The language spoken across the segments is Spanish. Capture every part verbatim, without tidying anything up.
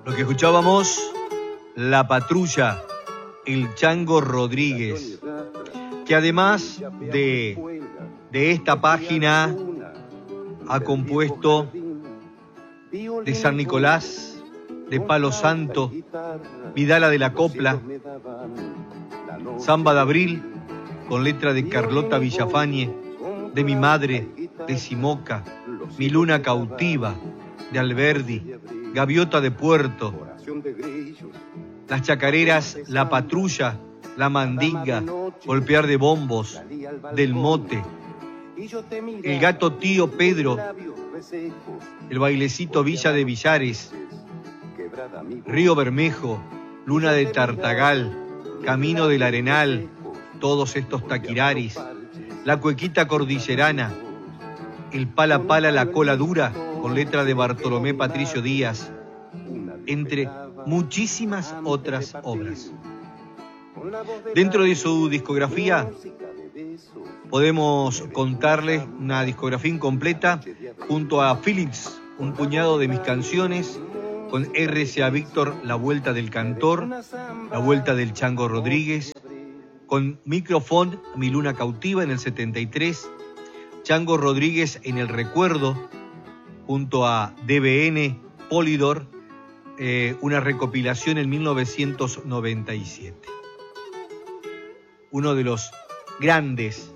Lo que escuchábamos, La Patrulla, el Chango Rodríguez, que además de, de esta página ha compuesto de San Nicolás, de Palo Santo, Vidala de la Copla, Samba de Abril, con letra de Carlota Villafañe, de Mi Madre, de Simoca, Mi Luna Cautiva, de Alberdi, Gaviota de Puerto, las chacareras La Patrulla, La Mandinga, Golpear de Bombos, Del Mote, El Gato Tío Pedro, El Bailecito Villa de Villares, Río Bermejo, Luna de Tartagal, Camino del Arenal, todos estos taquiraris, La Cuequita Cordillerana, El Pala Pala La Cola Dura, con letra de Bartolomé Patricio Díaz, entre muchísimas otras obras. Dentro de su discografía podemos contarles una discografía incompleta junto a Philips, un puñado de mis canciones, con R C A Víctor, La Vuelta del Cantor, La Vuelta del Chango Rodríguez, con Microfón, Mi Luna Cautiva en el setenta y tres, Chango Rodríguez en El Recuerdo, junto a D B N, Polydor, eh, una recopilación en mil novecientos noventa y siete. Uno de los grandes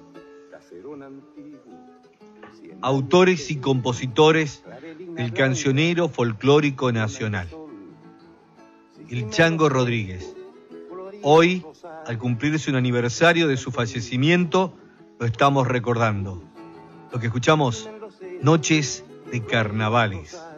autores y compositores del cancionero folclórico nacional, el Chango Rodríguez. Hoy, al cumplirse un aniversario de su fallecimiento, lo estamos recordando. Lo que escuchamos, Noches de Carnavales.